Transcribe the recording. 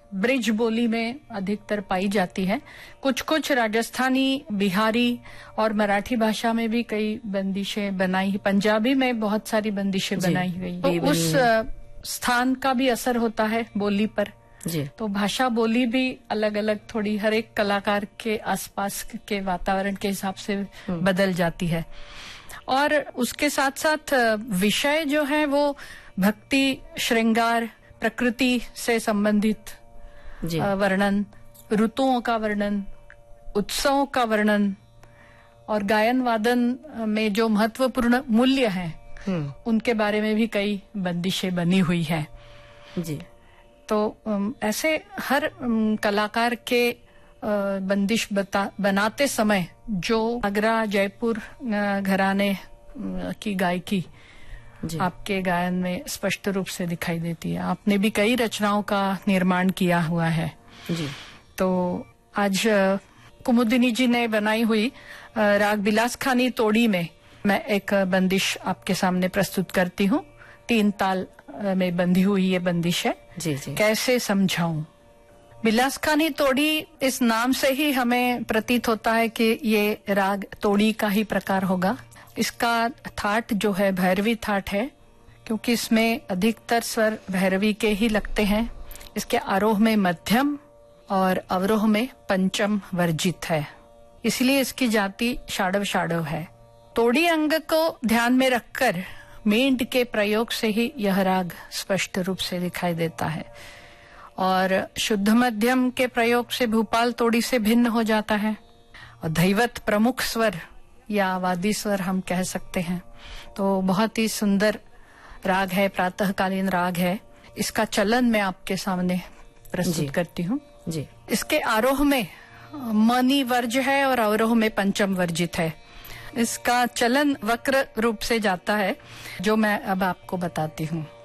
Bridge बोली में अधिकतर पाई जाती है। कुछ कुछ राजस्थानी, बिहारी और मराठी भाषा में भी कई बंदिशें बनाई, पंजाबी में बहुत सारी बंदिशें बनाई गई। तो उस स्थान का भी असर होता है बोली पर जी। तो भाषा बोली भी अलग अलग थोड़ी हर एक कलाकार के आसपास के वातावरण के हिसाब से बदल जाती है। और उसके साथ साथ विषय जो है वो भक्ति, श्रृंगार, प्रकृति से संबंधित वर्णन, ऋतुओं का वर्णन, उत्सवों का वर्णन और गायन वादन में जो महत्वपूर्ण मूल्य हैं उनके बारे में भी कई बंदिशें बनी हुई हैं जी। तो ऐसे हर कलाकार के बंदिश बनाते समय जो आगरा, जयपुर घराने की गायकी आपके गायन में स्पष्ट रूप से दिखाई देती है। आपने भी कई रचनाओं का निर्माण किया हुआ है जी। तो आज कुमुदिनी जी ने बनाई हुई राग बिलासखानी तोड़ी में मैं एक बंदिश आपके सामने प्रस्तुत करती हूँ। 3 ताल में बंधी हुई ये बंदिश है जी जी। कैसे समझाऊं। बिलासखानी तोड़ी इस नाम से ही हमें प्रतीत होता है कि ये राग तोड़ी का ही प्रकार होगा। इसका थाट जो है भैरवी थाट है, क्योंकि इसमें अधिकतर स्वर भैरवी के ही लगते हैं। इसके आरोह में मध्यम और अवरोह में पंचम वर्जित है, इसलिए इसकी जाति षाडव षाडव है। तोड़ी अंग को ध्यान में रखकर मेंढ के प्रयोग से ही यह राग स्पष्ट रूप से दिखाई देता है और शुद्ध मध्यम के प्रयोग से भूपाल तोड़ी से भिन्न हो जाता है। और दैवत प्रमुख स्वर या वादी स्वर हम कह सकते हैं। तो बहुत ही सुंदर राग है, प्रातःकालीन राग है। इसका चलन मैं आपके सामने प्रस्तुत करती हूँ जी। इसके आरोह में मनी वर्ज है और अवरोह में पंचम वर्जित है। इसका चलन वक्र रूप से जाता है, जो मैं अब आपको बताती हूँ।